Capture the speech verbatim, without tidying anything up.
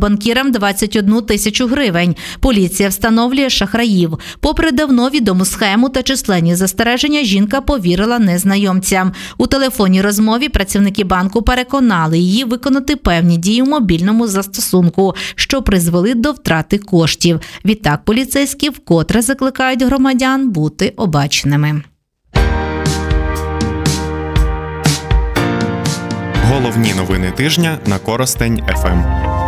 банкірам двадцять одну тисячу гривень. Поліція встановлює шахраїв. Попри давно відому схему та численні застереження, жінка повірила незнайомцям. У телефонній розмові працівники банку переконали її виконати певні дії у мобільному застосунку, що призвели до втрати коштів. Відтак поліцейські вкотре закликають громадян бути обачними. Головні новини тижня на Коростень еф ем.